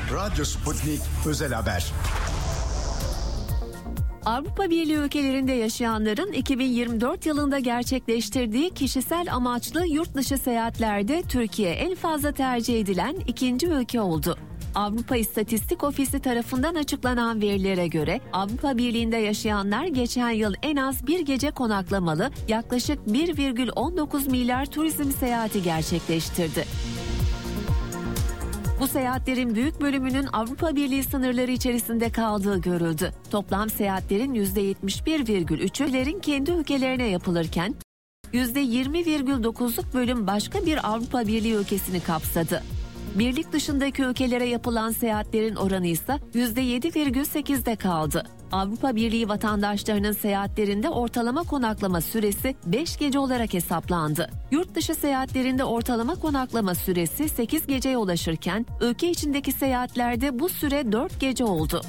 Radyo Sputnik Özel Haber. Avrupa Birliği ülkelerinde yaşayanların 2024 yılında gerçekleştirdiği kişisel amaçlı yurt dışı seyahatlerde Türkiye en fazla tercih edilen ikinci ülke oldu. Avrupa İstatistik Ofisi tarafından açıklanan verilere göre Avrupa Birliği'nde yaşayanlar geçen yıl en az bir gece konaklamalı yaklaşık 1,19 milyar turizm seyahati gerçekleştirdi. Bu seyahatlerin büyük bölümünün Avrupa Birliği sınırları içerisinde kaldığı görüldü. Toplam seyahatlerin %71,3'ü kendi ülkelerine yapılırken %20,9'luk bölüm başka bir Avrupa Birliği ülkesini kapsadı. Birlik dışındaki ülkelere yapılan seyahatlerin oranı ise %7,8'de kaldı. Avrupa Birliği vatandaşlarının seyahatlerinde ortalama konaklama süresi 5 gece olarak hesaplandı. Yurt dışı seyahatlerinde ortalama konaklama süresi 8 geceye ulaşırken ülke içindeki seyahatlerde bu süre 4 gece oldu.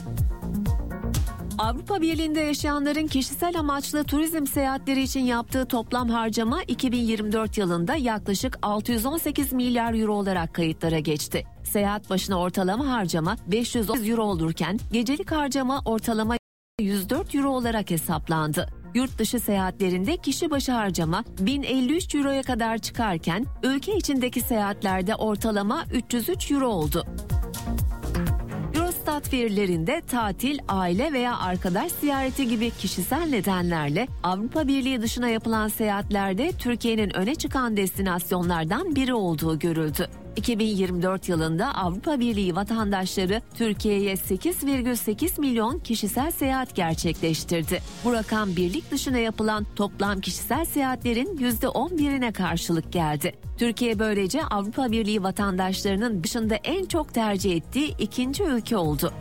Avrupa Birliği'nde yaşayanların kişisel amaçlı turizm seyahatleri için yaptığı toplam harcama 2024 yılında yaklaşık 618 milyar euro olarak kayıtlara geçti. Seyahat başına ortalama harcama 500 euro olurken gecelik harcama ortalama 104 euro olarak hesaplandı. Yurt dışı seyahatlerinde kişi başı harcama 1053 euroya kadar çıkarken ülke içindeki seyahatlerde ortalama 303 euro oldu. Eurostat verilerinde tatil, aile veya arkadaş ziyareti gibi kişisel nedenlerle Avrupa Birliği dışına yapılan seyahatlerde Türkiye'nin öne çıkan destinasyonlardan biri olduğu görüldü. 2024 yılında Avrupa Birliği vatandaşları Türkiye'ye 8,8 milyon kişisel seyahat gerçekleştirdi. Bu rakam birlik dışına yapılan toplam kişisel seyahatlerin %11'ine karşılık geldi. Türkiye böylece Avrupa Birliği vatandaşlarının dışında en çok tercih ettiği ikinci ülke oldu.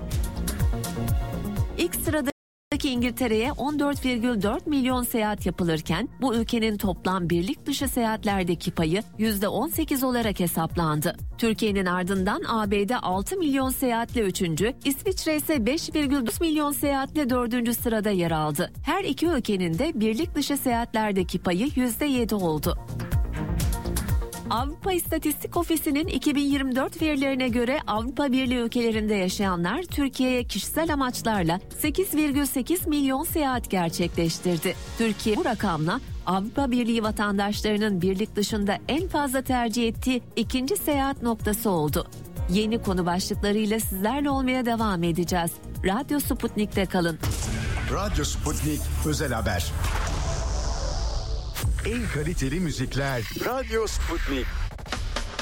İlk sırada İngiltere'ye 14,4 milyon seyahat yapılırken bu ülkenin toplam birlik dışı seyahatlerdeki payı %18 olarak hesaplandı. Türkiye'nin ardından ABD 6 milyon seyahatle 3. İsviçre ise 5,9 milyon seyahatle 4. sırada yer aldı. Her iki ülkenin de birlik dışı seyahatlerdeki payı %7 oldu. Avrupa İstatistik Ofisi'nin 2024 verilerine göre Avrupa Birliği ülkelerinde yaşayanlar Türkiye'ye kişisel amaçlarla 8,8 milyon seyahat gerçekleştirdi. Türkiye bu rakamla Avrupa Birliği vatandaşlarının birlik dışında en fazla tercih ettiği ikinci seyahat noktası oldu. Yeni konu başlıklarıyla sizlerle olmaya devam edeceğiz. Radyo Sputnik'te kalın. Radyo Sputnik Özel Haber. En kaliteli müzikler Radyo Sputnik.